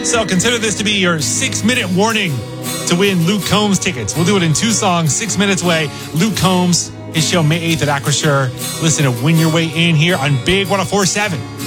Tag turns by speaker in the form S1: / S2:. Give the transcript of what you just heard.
S1: So consider this to be your 6-minute warning to win Luke Combs tickets. We'll do it in 2 songs, 6 minutes away. Luke Combs, his show May 8th at Acrisure. Listen to Win Your Way In here on Big 104.7.